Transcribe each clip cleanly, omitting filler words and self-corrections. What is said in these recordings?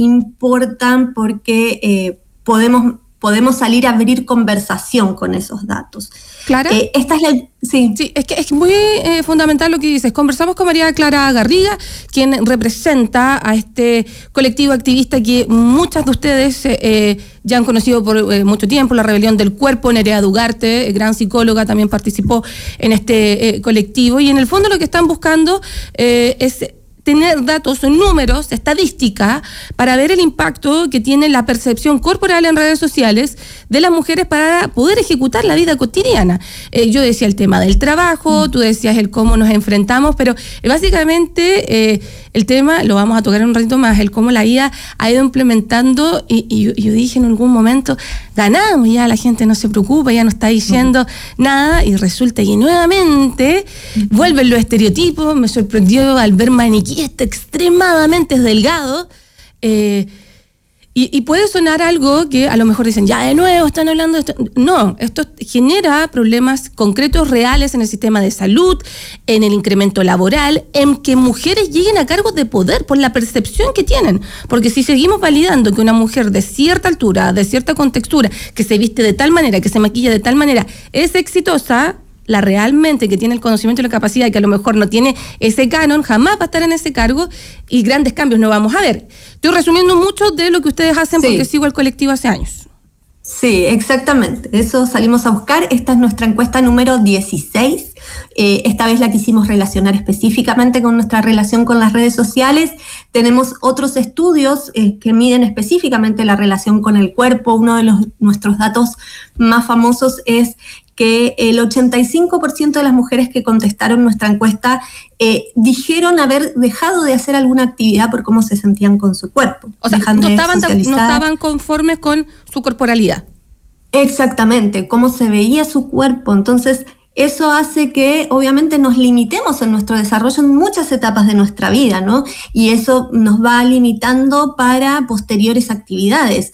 importan porque podemos salir a abrir conversación con esos datos. ¿Clara? Sí, es que es muy fundamental lo que dices. Conversamos con María Clara Garriga, quien representa a este colectivo activista que muchas de ustedes ya han conocido por mucho tiempo, la Rebelión del Cuerpo. Nerea Dugarte, gran psicóloga, también participó en este colectivo, y en el fondo lo que están buscando es tener datos, números, estadística, para ver el impacto que tiene la percepción corporal en redes sociales de las mujeres para poder ejecutar la vida cotidiana. Yo decía el tema del trabajo, tú decías el cómo nos enfrentamos, pero básicamente el tema, lo vamos a tocar en un ratito más, el cómo la IA ha ido implementando, y yo dije en algún momento, ganamos, ya la gente no se preocupa, ya no está diciendo nada, y resulta que nuevamente vuelven los estereotipos. Me sorprendió al ver maniquí extremadamente delgado, y puede sonar algo que a lo mejor dicen, ya de nuevo están hablando de esto. No, esto genera problemas concretos, reales, en el sistema de salud, en el incremento laboral, en que mujeres lleguen a cargos de poder por la percepción que tienen. Porque si seguimos validando que una mujer de cierta altura, de cierta contextura, que se viste de tal manera, que se maquilla de tal manera, es exitosa, la realmente que tiene el conocimiento y la capacidad, y que a lo mejor no tiene ese canon, jamás va a estar en ese cargo, y grandes cambios no vamos a ver. Estoy resumiendo mucho de lo que ustedes hacen, porque sigo el colectivo hace años. Sí, exactamente. Eso salimos a buscar. Esta es nuestra encuesta número 16. Esta vez la quisimos relacionar específicamente con nuestra relación con las redes sociales. Tenemos otros estudios que miden específicamente la relación con el cuerpo. Uno de nuestros datos más famosos es que el 85% de las mujeres que contestaron nuestra encuesta dijeron haber dejado de hacer alguna actividad por cómo se sentían con su cuerpo. O sea, no estaban conformes con su corporalidad. Exactamente, cómo se veía su cuerpo. Entonces, eso hace que obviamente nos limitemos en nuestro desarrollo en muchas etapas de nuestra vida, ¿no? Y eso nos va limitando para posteriores actividades.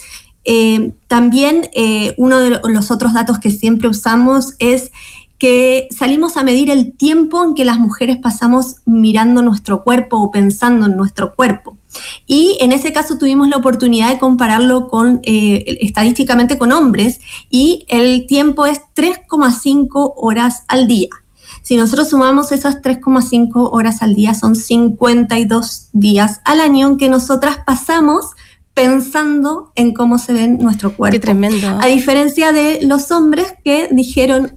También uno de los otros datos que siempre usamos es que salimos a medir el tiempo en que las mujeres pasamos mirando nuestro cuerpo o pensando en nuestro cuerpo. Y en ese caso tuvimos la oportunidad de compararlo estadísticamente con hombres, y el tiempo es 3,5 horas al día. Si nosotros sumamos esas 3,5 horas al día, son 52 días al año en que nosotras pasamos pensando en cómo se ve nuestro cuerpo. Qué tremendo. A diferencia de los hombres, que dijeron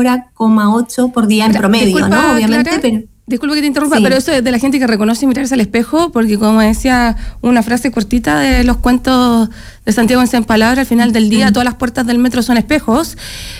1,8 hora por día en promedio, disculpa, ¿no? Obviamente, Clara, pero... Disculpa que te interrumpa, pero eso es de la gente que reconoce mirarse al espejo, porque como decía una frase cortita de los cuentos de Santiago en 100 palabras, al final del día todas las puertas del metro son espejos.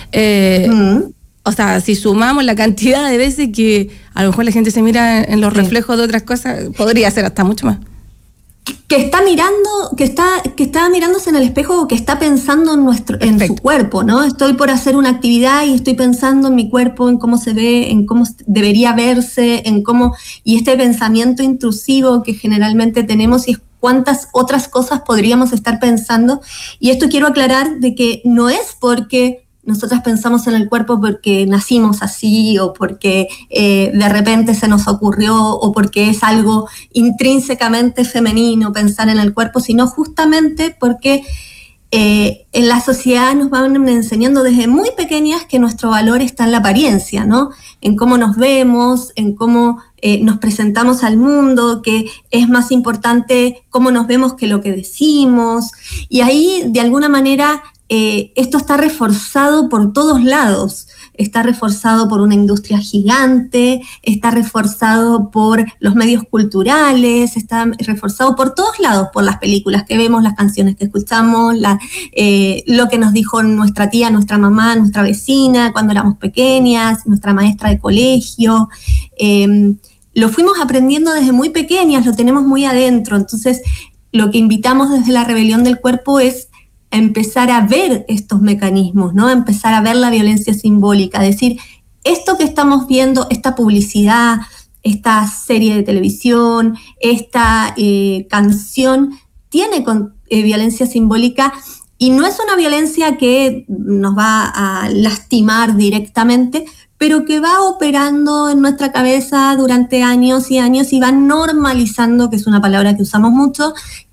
O sea, si sumamos la cantidad de veces que a lo mejor la gente se mira en los reflejos de otras cosas, podría ser hasta mucho más. Que está mirándose en el espejo, o que está pensando en su cuerpo, ¿no? Estoy por hacer una actividad y estoy pensando en mi cuerpo, en cómo se ve, en cómo debería verse, y este pensamiento intrusivo que generalmente tenemos, y es cuántas otras cosas podríamos estar pensando. Y esto quiero aclarar de que no es porque nosotras pensamos en el cuerpo porque nacimos así, o porque de repente se nos ocurrió, o porque es algo intrínsecamente femenino pensar en el cuerpo, sino justamente porque en la sociedad nos van enseñando desde muy pequeñas que nuestro valor está en la apariencia, ¿no? En cómo nos vemos, en cómo nos presentamos al mundo, que es más importante cómo nos vemos que lo que decimos. Y ahí, de alguna manera, esto está reforzado por todos lados. Está reforzado por una industria gigante, está reforzado por los medios culturales, está reforzado por todos lados, por las películas que vemos, las canciones que escuchamos, lo que nos dijo nuestra tía, nuestra mamá, nuestra vecina cuando éramos pequeñas, nuestra maestra de colegio. Lo fuimos aprendiendo desde muy pequeñas, lo tenemos muy adentro. Entonces, lo que invitamos desde la Rebelión del Cuerpo es empezar a ver estos mecanismos, ¿no? Empezar a ver la violencia simbólica, decir, esto que estamos viendo, esta publicidad, esta serie de televisión, esta canción, tiene violencia simbólica, y no es una violencia que nos va a lastimar directamente, pero que va operando en nuestra cabeza durante años y años, y va normalizando, que es una palabra que usamos mucho,